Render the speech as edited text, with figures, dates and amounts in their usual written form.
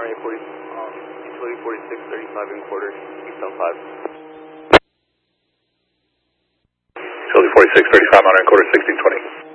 RA 40, utility 4635 and quarter, Keystone 5. Utility 4635 on and quarter 1620.